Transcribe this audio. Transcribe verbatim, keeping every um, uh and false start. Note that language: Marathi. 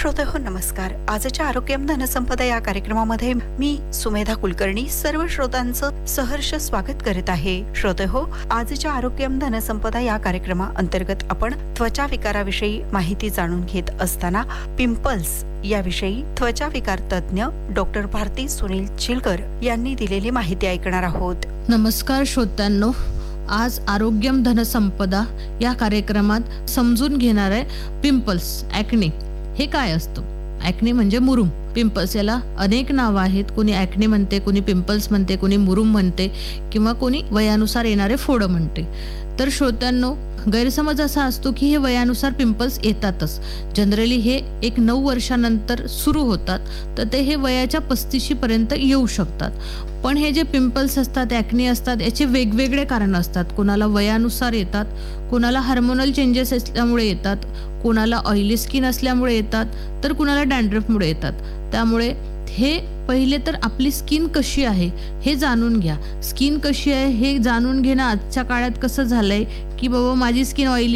श्रोतेहो नमस्कार. आजच्या आरोग्यम धनसंपदा या कार्यक्रमामध्ये मी सुमेधा कुलकर्णी सर्व श्रोतांचं सहर्ष स्वागत करीत आहे. श्रोतेहो, आजच्या आरोग्यम धनसंपदा या कार्यक्रमाअंतर्गत आपण त्वचा विकाराविषयी माहिती जाणून घेत असताना पिंपल्स याविषयी त्वचा विकार तज्ञ डॉक्टर भारती सुनील चिलकर यांनी दिलेली माहिती ऐकणार आहोत. नमस्कार श्रोत्यांनो, आज आरोग्यम धनसंपदा या कार्यक्रमात समजून घेणार आहे पिंपल्स, ॲक्ने हे काय असतं. ॲक्ने म्हणजे मुरूम. पिंपल्स याला अनेक नावं आहेत. कोणी ॲक्ने म्हणते, कोणी पिंपल्स म्हणते, कोणी मुरूम म्हणते किंवा कोणी वयानुसार येणारे फोडं म्हणते. तर श्रोत्यांनो, गैरसमज असा असतो की हे वयानुसार पिंपल्स येतातच. जनरली हे एक नऊ वर्षानंतर सुरू होतात, तर ते हे वयाच्या पस्तीशी पर्यंत येऊ शकतात. पण हे जे पिंपल्स असतात, ॲक्ने असतात, याचे वेगवेगळे कारण असतात. कोणाला वयानुसार येतात, कोणाला हार्मोनल चेंजेस असल्यामुळे येतात, कोणाला ऑइली स्किन असल्यामुळे येतात, तर कुणाला डॅन्ड्रफमुळे येतात. त्यामुळे हे पहिले तर आपली स्किन कशी आहे हे जाणून घ्या. स्किन कशी आहे हे जाणून घेणं आजच्या काळात कसं झालंय की बाबा माझी स्किन ऑइली